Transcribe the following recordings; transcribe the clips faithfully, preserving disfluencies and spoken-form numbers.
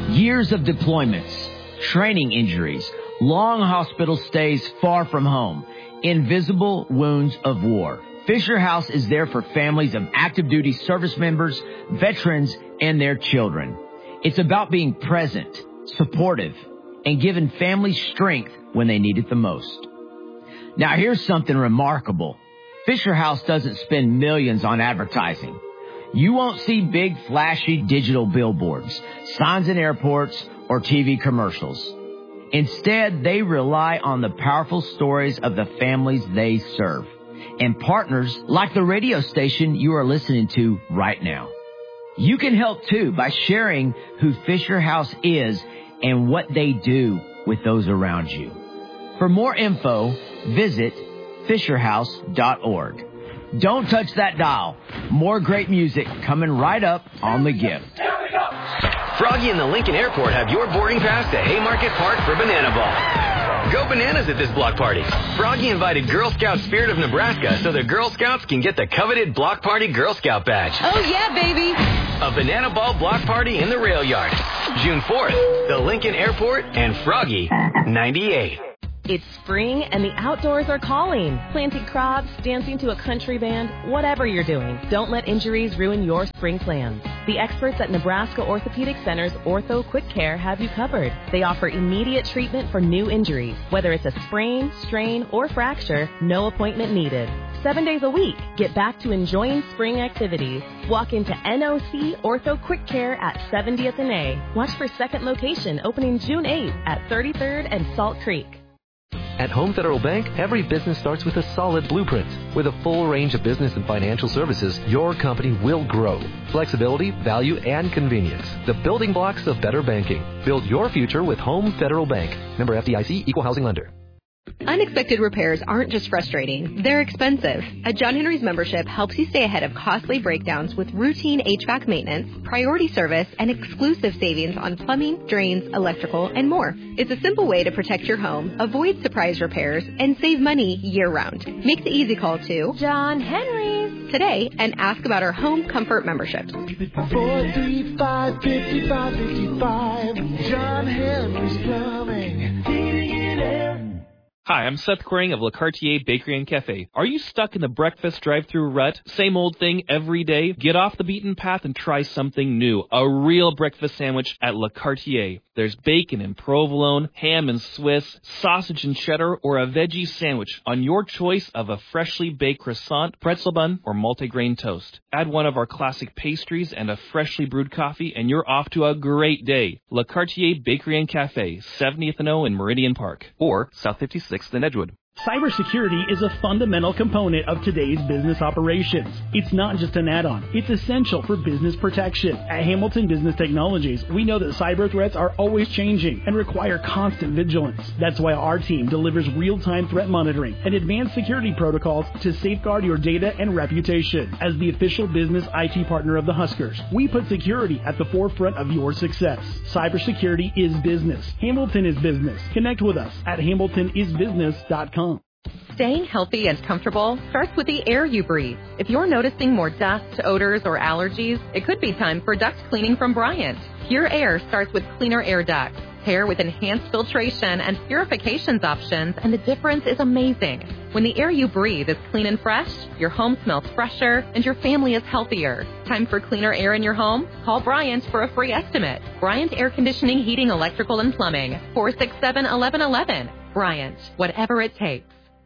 Years of deployments, training injuries, long hospital stays far from home, invisible wounds of war. Fisher House is there for families of active duty service members, veterans, and their children. It's about being present, supportive, and giving families strength when they need it the most. Now here's something remarkable. Fisher House doesn't spend millions on advertising. You won't see big, flashy digital billboards, signs in airports, or T V commercials. Instead, they rely on the powerful stories of the families they serve and partners like the radio station you are listening to right now. You can help, too, by sharing who Fisher House is and what they do with those around you. For more info, visit fisher house dot org. Don't touch that dial. More great music coming right up on the gift. Froggy and the Lincoln Airport have your boarding pass to Haymarket Park for Banana Ball. Go bananas at this block party. Froggy invited Girl Scout Spirit of Nebraska so the Girl Scouts can get the coveted Block Party Girl Scout badge. Oh, yeah, baby. A Banana Ball block party in the rail yard. June fourth, the Lincoln Airport and Froggy ninety-eight. It's spring and the outdoors are calling. Planting crops, dancing to a country band, whatever you're doing, don't let injuries ruin your spring plans. The experts at Nebraska Orthopedic Center's Ortho Quick Care have you covered. They offer immediate treatment for new injuries. Whether it's a sprain, strain, or fracture, no appointment needed. Seven days a week, get back to enjoying spring activities. Walk into N O C Ortho Quick Care at seventieth and A. Watch for second location opening June eighth at thirty-third and Salt Creek. At Home Federal Bank, every business starts with a solid blueprint. With a full range of business and financial services, your company will grow. Flexibility, value, and convenience. The building blocks of better banking. Build your future with Home Federal Bank. Member F D I C, Equal Housing Lender. Unexpected repairs aren't just frustrating, they're expensive. A John Henry's membership helps you stay ahead of costly breakdowns with routine H V A C maintenance, priority service, and exclusive savings on plumbing, drains, electrical, and more. It's a simple way to protect your home, avoid surprise repairs, and save money year-round. Make the easy call to John Henry's today and ask about our home comfort memberships. four three five, five five five five, John Henry's Plumbing, heating and air. Hi, I'm Seth Quering of Le Cartier Bakery and Cafe. Are you stuck in the breakfast drive-thru rut? Same old thing every day? Get off the beaten path and try something new. A real breakfast sandwich at Le Cartier. There's bacon and provolone, ham and Swiss, sausage and cheddar, or a veggie sandwich on your choice of a freshly baked croissant, pretzel bun, or multigrain toast. Add one of our classic pastries and a freshly brewed coffee, and you're off to a great day. Le Cartier Bakery and Cafe, seventieth and O in Meridian Park, or South fifty-sixth in Edgewood. Cybersecurity is a fundamental component of today's business operations. It's not just an add-on. It's essential for business protection. At Hamilton Business Technologies, we know that cyber threats are always changing and require constant vigilance. That's why our team delivers real-time threat monitoring and advanced security protocols to safeguard your data and reputation. As the official business I T partner of the Huskers, we put security at the forefront of your success. Cybersecurity is business. Hamilton is business. Connect with us at hamilton is business dot com. Staying healthy and comfortable starts with the air you breathe. If you're noticing more dust, odors, or allergies, it could be time for duct cleaning from Bryant. Pure Air starts with cleaner air ducts. Pair with enhanced filtration and purifications options, and the difference is amazing. When the air you breathe is clean and fresh, your home smells fresher, and your family is healthier. Time for cleaner air in your home? Call Bryant for a free estimate. Bryant Air Conditioning, Heating, Electrical, and Plumbing. four six seven, one one one one. Bryant, whatever it takes.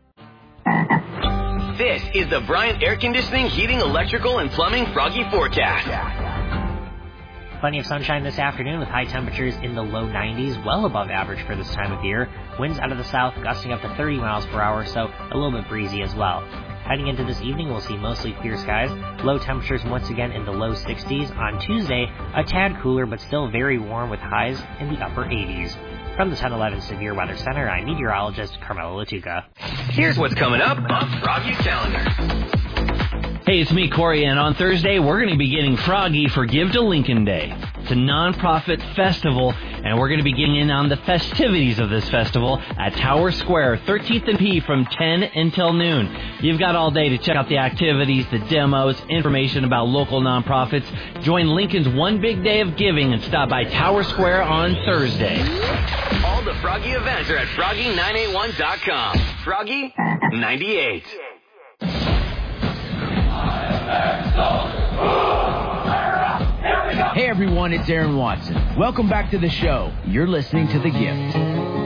This is the Bryant Air Conditioning, Heating, Electrical, and Plumbing Froggy Forecast. Plenty of sunshine this afternoon with high temperatures in the low nineties, well above average for this time of year. Winds out of the south gusting up to thirty miles per hour, so a little bit breezy as well. Heading into this evening, we'll see mostly clear skies. Low temperatures once again in the low sixties. On Tuesday, a tad cooler but still very warm with highs in the upper eighties. From the ten eleven Severe Weather Center, I'm meteorologist Carmelo Latuca. Here's what's coming up on Froggy's calendar. Hey, it's me, Corey, and on Thursday, we're going to be getting froggy for Give to Lincoln Day. It's a nonprofit festival, and we're going to be getting in on the festivities of this festival at Tower Square, thirteenth and P from ten until noon. You've got all day to check out the activities, the demos, information about local nonprofits. Join Lincoln's One Big Day of Giving and stop by Tower Square on Thursday. All the Froggy events are at froggy nine eight one dot com. Froggy ninety-eight. Hey everyone, it's Aaron Watson. Welcome back to the show. You're listening to The Gift.